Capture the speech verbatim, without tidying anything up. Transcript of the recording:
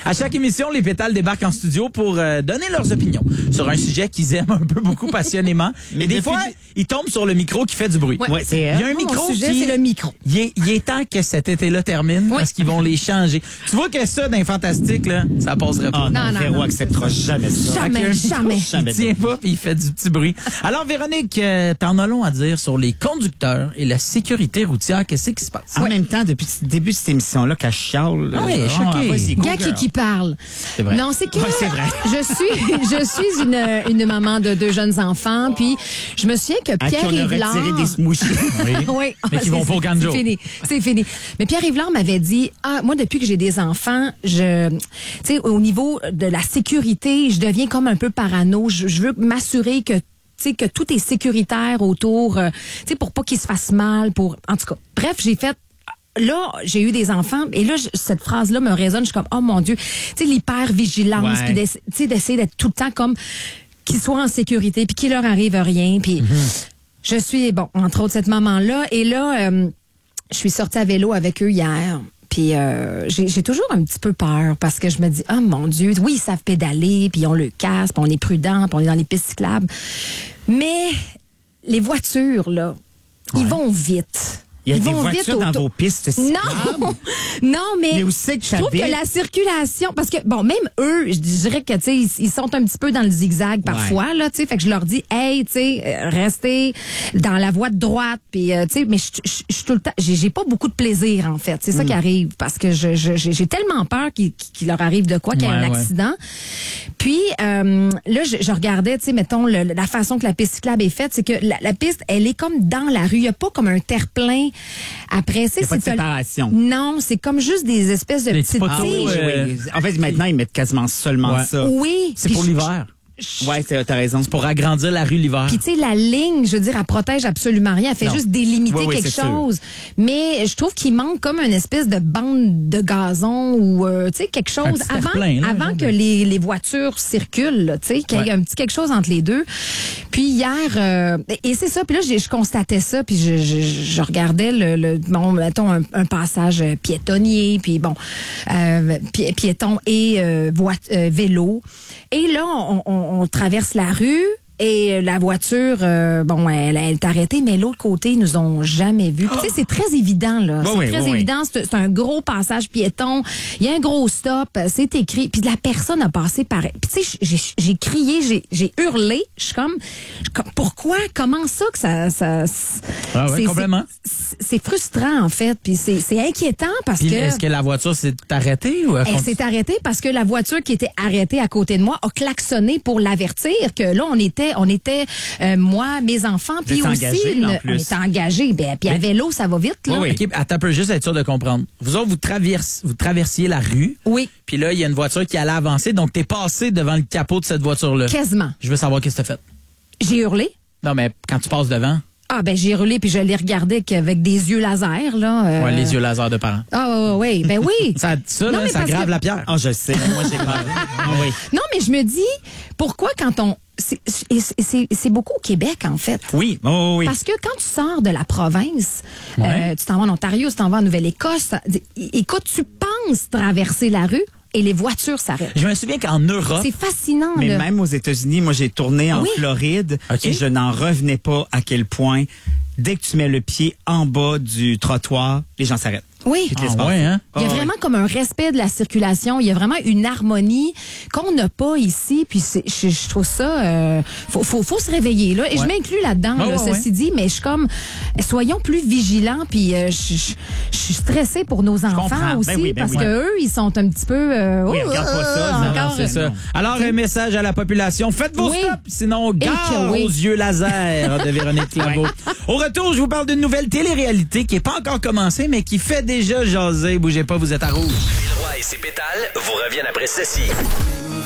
À chaque émission, les pétales débarquent en studio pour euh, donner leurs opinions sur un sujet qu'ils aiment un peu beaucoup passionnément. Mais des fois, ils tombent sur le micro qui fait du bruit. Ouais, c'est Il y a un Mon micro sujet, qui... c'est le micro. Il est, il est temps que cet été-là termine Oui. parce qu'ils vont les changer. Tu vois que ça, dans les fantastiques, là, ça passerait pas. Oh non, Non, non, Véro non. acceptera jamais ça. Jamais, Fait que le jamais. micro, Il tient pas puis il fait du petit bruit. Alors, Véronique, euh, t'en as long à dire sur les conducteurs et la sécurité routière. Qu'est-ce qui se passe? En même temps, depuis le début de cette émission-là, qu'elle chiale. Ah oui, elle est euh, choquée. vas-y, go, Gars qui, girl. qui parle. C'est vrai. Non, c'est que Ouais, c'est vrai. je suis je suis une, une maman de deux jeunes enfants, puis je me souviens que À qui Pierre on a Yvelard... retiré des smoushies. Oui. Mais qui vont C'est- pas au Ganjo. C'est fini. C'est fini. Mais Pierre Yvelard m'avait dit, ah, moi, depuis que j'ai des enfants, je, tu sais, au niveau de la sécurité, je deviens comme un peu parano. Je, je veux m'assurer que, tu sais, que tout est sécuritaire autour, euh, tu sais, pour pas qu'ils se fassent mal, pour, en tout cas. Bref, j'ai fait, là, j'ai eu des enfants et là, je- cette phrase-là me résonne. Je suis comme, oh mon Dieu, tu sais, l'hyper-vigilance, Ouais. puis d'essa- tu sais, d'essayer d'être tout le temps comme qu'ils soient en sécurité, puis qu'il leur arrive rien, puis je suis, bon, entre autres, cette maman-là. Et là, euh, je suis sortie à vélo avec eux hier. Puis euh, j'ai j'ai toujours un petit peu peur parce que je me dis, oh mon Dieu, oui, ils savent pédaler, puis ils ont le casque, puis on est prudent, puis on est dans les pistes cyclables. Mais les voitures, là, ils vont vite. Il y a Ils des vont voitures vite dans autour- vos pistes. Non, non, mais, Mais où c'est que je trouve que t'habites? la circulation, parce que bon, même eux, je dirais que tu sais, ils, ils sont un petit peu dans le zigzag parfois là, tu sais, fait que je leur dis, hey, tu sais, euh, restez dans la voie de droite, puis euh, tu sais, mais je je- je suis tout le temps, j'ai j'ai pas beaucoup de plaisir en fait, c'est ça qui arrive, parce que je je- j'ai j'ai tellement peur qu'il qu'il leur arrive de quoi, qu'il y ait Ouais, un ouais. accident. Puis euh, là, je, je regardais, tu sais, mettons le- la façon que la piste cyclable est faite, c'est que la, la piste, elle est comme dans la rue, il y a pas comme un terre-plein après. Il y a pas de c'est- séparation. Non, c'est comme juste des espèces de Des petites petits poteaux, tiges. euh, Oui. En fait, maintenant, ils mettent quasiment seulement Ouais. ça. Oui. C'est Puis pour je- l'hiver. Ouais, c'est- t'as raison. Pour agrandir la rue l'hiver. Puis tu sais, la ligne, je veux dire, elle protège absolument rien. Elle fait Non. juste délimiter Oui, oui, quelque c'est sûr. chose. Mais je trouve qu'il manque comme une espèce de bande de gazon ou euh, tu sais quelque chose petit avant, terre-plein, là, avant genre que de- les, les voitures circulent. là, Tu sais, qu'il y ait Ouais. un petit quelque chose entre les deux. Puis hier, euh, et c'est ça. Puis là, j'ai- je constatais ça. Puis je, je, je regardais le, le bon, mettons un, un passage piétonnier. Puis bon, euh, pi- piéton et euh, voi- euh, vélo. Et là, on, on, on traverse la rue. Et la voiture, euh, bon, elle, elle est arrêtée, mais l'autre côté, ils nous ont jamais vus. Puis, Tu sais, c'est très évident, là. Oui, c'est oui, très oui, évident. C'est c'est un gros passage piéton. Il y a un gros stop. C'est écrit. Puis la personne a passé par... Puis tu sais, j'ai j'ai crié, j'ai j'ai hurlé. Je suis comme, je suis comme, pourquoi? Comment ça que ça... ça Ah ouais, c'est- complètement. c'est- C'est frustrant, en fait. Puis c'est c'est inquiétant parce Puis que... est-ce que la voiture s'est arrêtée ou elle Elle continue? s'est arrêtée parce que la voiture qui était arrêtée à côté de moi a klaxonné pour l'avertir que là, on était, on était euh, moi, mes enfants, puis êtes aussi, engagés, une- en on plus. était engagés. Ben, puis à vélo, ça va vite, là. Oui, oui. OK, attends un peu, juste être sûr de comprendre. Vous autres, vous, traverse, vous traversiez la rue, Oui, puis là, il y a une voiture qui allait avancer, donc t'es passé devant le capot de cette voiture-là. quasiment. Je veux savoir qu'est-ce que t'as fait. J'ai hurlé. Non, mais quand tu passes devant, Ah, ben, j'ai hurlé, puis je l'ai regardé avec des yeux laser, là. euh. ouais, les yeux laser de parents. Ah, ouais, ouais, ben oui. Ça, ça, Non, là, mais ça parce grave que- la pierre. Ah, je sais. Moi, j'ai peur. Ah oui. Non, mais je me dis, pourquoi quand on... c'est- et c'est c'est- c'est beaucoup au Québec, en fait. Oui, oh, oui. Parce que quand tu sors de la province, Ouais. euh, tu t'en vas en Ontario, tu t'en vas en Nouvelle-Écosse, ça- écoute, tu penses traverser la rue et les voitures s'arrêtent. Je me souviens qu'en Europe, C'est fascinant, Mais là. même aux États-Unis, moi, j'ai tourné en Oui. Floride OK. et je n'en revenais pas à quel point, dès que tu mets le pied en bas du trottoir, les gens s'arrêtent. Oui. Ils te Ah laissent passer. ouais, hein? Il y a Ah, vraiment comme un respect de la circulation. Il y a vraiment une harmonie qu'on n'a pas ici. Puis c'est- je, je trouve ça... Euh, faut, faut, faut se réveiller, là. Et je Ouais. m'inclus là-dedans, Ouais, là, ouais, ceci dit. Mais je suis comme... Soyons plus vigilants. Puis euh, je, je, je suis stressée pour nos enfants comprends. Ben aussi. oui, ben parce oui. que eux, ils sont un petit peu... Euh, Oui, oh, regarde pas ça, euh, non, non, encore, C'est euh, ça. non. Alors, un message à la population. Faites vos Oui. stops, sinon gare que oui. aux yeux laser de Véronique Claveau. Au retour, je vous parle d'une nouvelle télé-réalité qui n'est pas encore commencée, mais qui fait déjà jaser. Bougez pas, vous êtes à rouge. Roy et ses pétales vous reviennent après ceci.